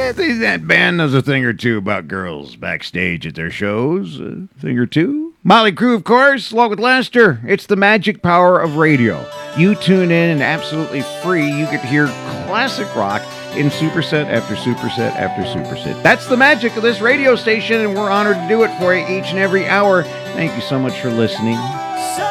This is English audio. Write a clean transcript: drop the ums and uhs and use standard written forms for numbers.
think that band knows a thing or two about girls backstage at their shows. A thing or two. Motley Crue, of course, along with Lester. It's the magic power of radio. You tune in and absolutely free, you get to hear classic rock in superset after superset after superset. That's the magic of this radio station, and we're honored to do it for you each and every hour. Thank you so much for listening.